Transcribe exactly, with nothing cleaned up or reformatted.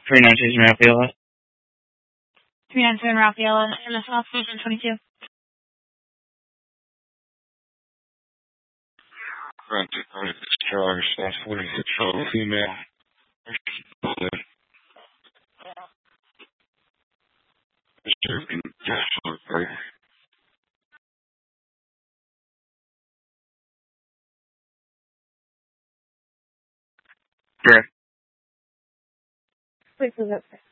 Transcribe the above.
three nineteen Rafaela. three nineteen Rafaela, M S L Fusion twenty-two. Front to thirty-six Charlie, response forty-six Charlie, female. Correct. Please move up.